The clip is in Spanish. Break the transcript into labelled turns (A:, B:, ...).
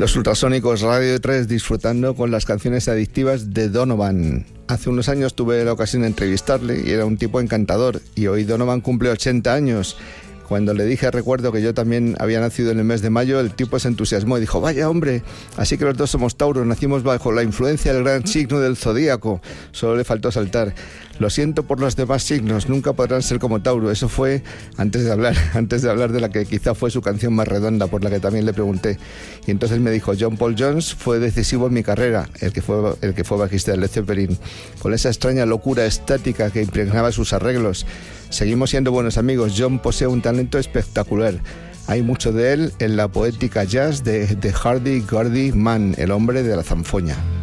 A: Los Ultrasónicos Radio 3 disfrutando con las canciones adictivas de Donovan. Hace unos años tuve la ocasión de entrevistarle y era un tipo encantador, y hoy Donovan cumple 80 años. Cuando le dije, recuerdo que yo también había nacido en el mes de mayo, el tipo se entusiasmó y dijo: vaya hombre, así que los dos somos Tauro, nacimos bajo la influencia del gran signo del zodíaco. Solo le faltó saltar: lo siento por los demás signos, nunca podrán ser como Tauro. Eso fue antes de hablar de la que quizá fue su canción más redonda, por la que también le pregunté. Y entonces me dijo: John Paul Jones fue decisivo en mi carrera, el que fue bajista de Led Zeppelin, con esa extraña locura estática que impregnaba sus arreglos. Seguimos siendo buenos amigos. John posee un talento espectacular. Hay mucho de él en la poética jazz de Hardy Gordy Mann, el hombre de la zanfoña.